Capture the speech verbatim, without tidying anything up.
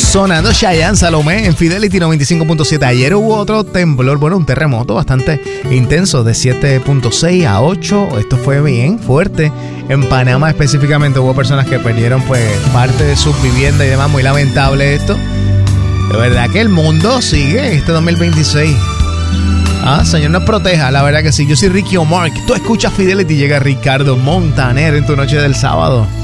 Sonando Chayanne, Salomé en Fidelity noventa y cinco punto siete. Ayer hubo otro temblor, bueno, un terremoto bastante intenso de siete punto seis a ocho. Esto fue bien fuerte. En Panamá específicamente hubo personas que perdieron pues parte de sus viviendas y demás. Muy lamentable esto. De verdad que el mundo sigue este dos mil veintiséis. Ah, Señor nos proteja, la verdad que sí. Yo soy Ricky Omar. Tú escuchas Fidelity y llega Ricardo Montaner en tu noche del sábado.